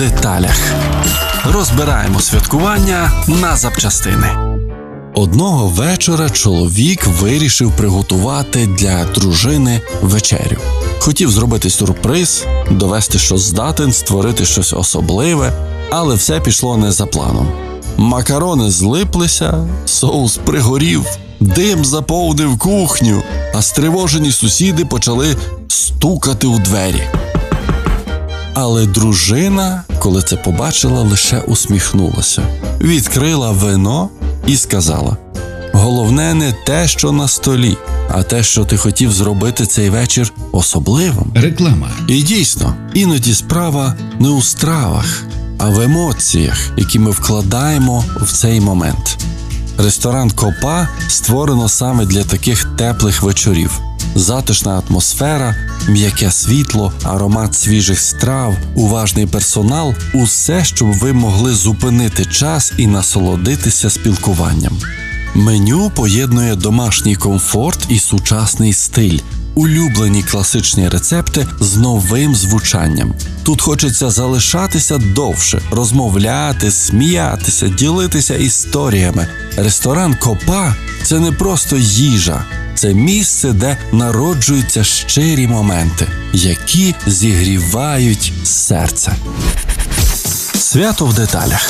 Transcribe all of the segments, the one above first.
деталях. Розбираємо святкування на запчастини. Одного вечора чоловік вирішив приготувати для дружини вечерю. Хотів зробити сюрприз, довести, що здатен, створити щось особливе, але все пішло не за планом. Макарони злиплися, соус пригорів, дим заповнив кухню, а стривожені сусіди почали стукати у двері. Але дружина, коли це побачила, лише усміхнулася, відкрила вино і сказала: «Головне не те, що на столі, а те, що ти хотів зробити цей вечір особливим». Реклама. І дійсно, іноді справа не у стравах, а в емоціях, які ми вкладаємо в цей момент. Ресторан «Копа» створено саме для таких теплих вечорів. Затишна атмосфера, м'яке світло, аромат свіжих страв, уважний персонал – усе, щоб ви могли зупинити час і насолодитися спілкуванням. Меню поєднує домашній комфорт і сучасний стиль, улюблені класичні рецепти з новим звучанням. Тут хочеться залишатися довше, розмовляти, сміятися, ділитися історіями. Ресторан «Копа» – це не просто їжа. Це місце, де народжуються щирі моменти, які зігрівають серце. Свято в деталях.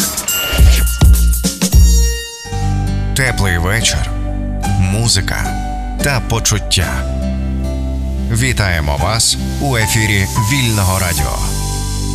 Теплий вечір, музика та почуття. Вітаємо вас у ефірі Вільного радіо.